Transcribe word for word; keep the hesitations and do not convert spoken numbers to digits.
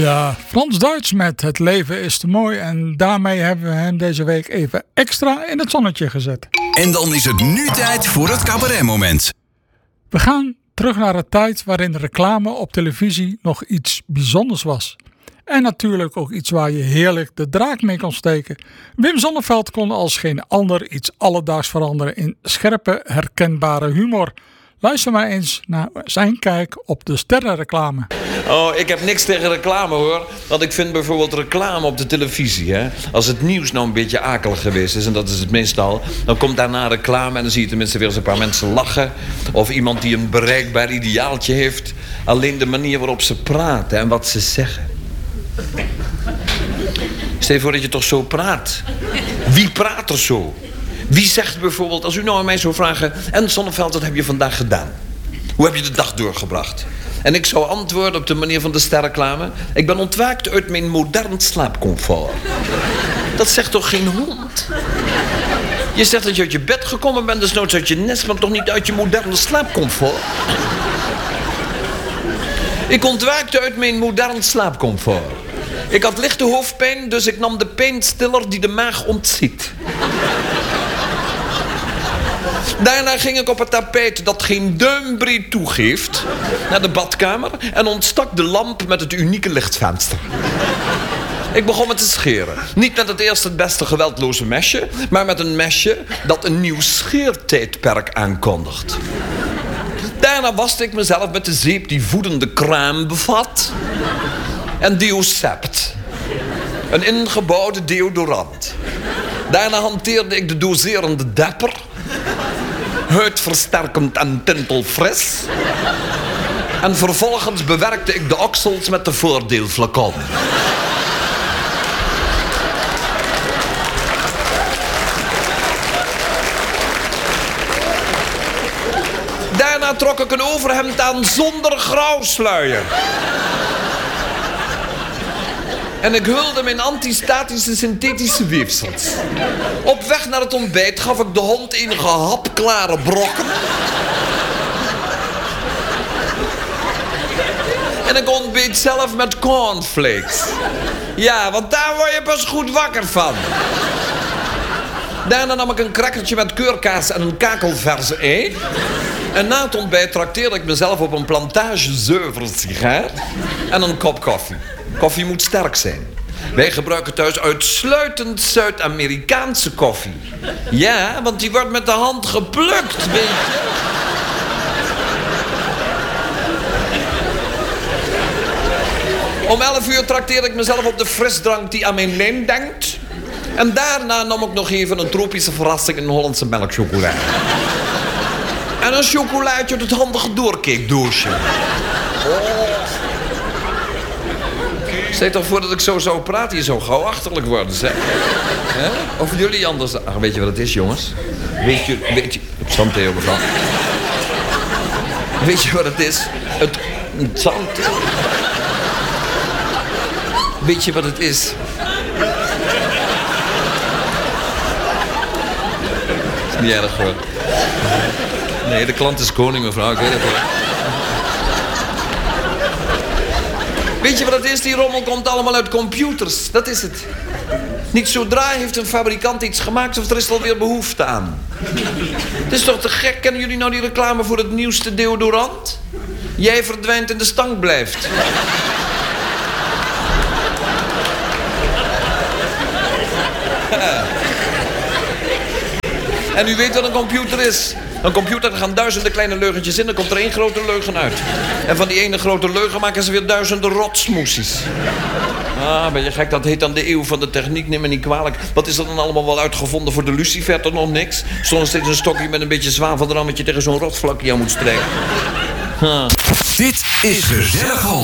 Ja, Frans-Duits met Het leven is te mooi. En daarmee hebben we hem deze week even extra in het zonnetje gezet. En dan is het nu tijd voor het cabaretmoment. We gaan terug naar een tijd waarin reclame op televisie nog iets bijzonders was. En natuurlijk ook iets waar je heerlijk de draak mee kon steken. Wim Sonneveld kon als geen ander iets alledaags veranderen in scherpe, herkenbare humor. Luister maar eens naar zijn kijk op de sterrenreclame. Oh, ik heb niks tegen reclame hoor. Want ik vind bijvoorbeeld reclame op de televisie. Hè? Als het nieuws nou een beetje akelig geweest is, en dat is het meestal, dan komt daarna reclame en dan zie je tenminste weer eens een paar mensen lachen. Of iemand die een bereikbaar ideaaltje heeft. Alleen de manier waarop ze praten en wat ze zeggen. Stel je voor dat je toch zo praat. Wie praat er zo? Wie zegt bijvoorbeeld, als u nou aan mij zou vragen, en Sonneveld, wat heb je vandaag gedaan? Hoe heb je de dag doorgebracht? En ik zou antwoorden op de manier van de sterreclame: ik ben ontwaakt uit mijn modern slaapcomfort. Dat zegt toch geen hond? Je zegt dat je uit je bed gekomen bent, dus nooit uit je nest, maar toch niet uit je moderne slaapcomfort? Ik ontwaakte uit mijn modern slaapcomfort. Ik had lichte hoofdpijn, dus ik nam de pijnstiller die de maag ontziet. Daarna ging ik op het tapijt dat geen duimbreed toegeeft naar de badkamer en ontstak de lamp met het unieke lichtvenster. Ik begon me te scheren. Niet met het eerste het beste geweldloze mesje, maar met een mesje dat een nieuw scheertijdperk aankondigt. Daarna waste ik mezelf met de zeep die voedende crème bevat en Deosept, een ingebouwde deodorant. Daarna hanteerde ik de doserende depper, huidversterkend en tintelfris. En vervolgens bewerkte ik de oksels met de voordeelflacon. Daarna trok ik een overhemd aan zonder grauwsluier. En ik hulde mijn antistatische synthetische weefsels. Op weg naar het ontbijt gaf ik de hond enige hapklare brokken. En ik ontbeet zelf met cornflakes. Ja, want daar word je pas goed wakker van. Daarna nam ik een crackertje met keurkaas en een kakelverse ei. En na het ontbijt trakteerde ik mezelf op een plantage zuiver sigaar en een kop koffie. Koffie moet sterk zijn. Wij gebruiken thuis uitsluitend Zuid-Amerikaanse koffie. Ja, want die wordt met de hand geplukt, weet je. Om elf uur trakteerde ik mezelf op de frisdrank die aan mijn lijn denkt. En daarna nam ik nog even een tropische verrassing in een Hollandse melkchocolade. En een chocolaatje uit het handige doorkeekdoosje. Oh. Stel je toch voor dat ik zo zou praten, je zou gauw achterlijk worden, zeg. He? Of jullie anders. Ach, weet je wat het is, jongens? Weet je, weet je... Op zand, Theo, mevrouw. Weet je wat het is? Het... het zand... Weet je wat het is? Is niet erg, hoor. Nee, de klant is koning, mevrouw. Ik weet het, hoor. Weet je wat het is? Die rommel komt allemaal uit computers. Dat is het. Niet zodra heeft een fabrikant iets gemaakt of er is alweer behoefte aan. Het is toch te gek? Kennen jullie nou die reclame voor het nieuwste deodorant? Jij verdwijnt en de stank blijft. En u weet wat een computer is. Een computer, er gaan duizenden kleine leugentjes in, dan komt er één grote leugen uit. En van die ene grote leugen maken ze weer duizenden rotsmoesies. Ah, ben je gek, dat heet dan de eeuw van de techniek, neem me niet kwalijk. Wat is er dan allemaal wel uitgevonden voor de lucifer, toch nog niks? Stond steeds een stokje met een beetje zwaveldrammetje tegen zo'n rotvlakje aan moet strijken. Huh. Dit is Gezellig Holland.